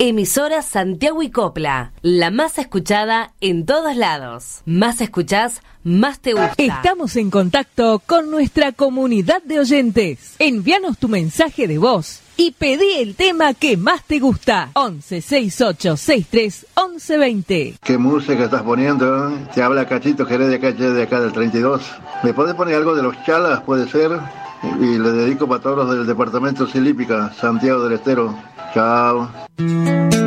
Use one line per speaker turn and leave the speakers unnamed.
Emisora Santiago y Copla, la más escuchada en todos lados. Más escuchás, más te gusta.
Estamos en contacto con nuestra comunidad de oyentes. Envíanos tu mensaje de voz y pedí el tema que más te gusta. 11 68 63 11 20.
¿Qué música estás poniendo? Te habla Cachito Jerez de acá del 32. ¿Me podés poner algo de los Chalas? Puede ser. Y le dedico para todos los del departamento Silípica, Santiago del Estero. Chao.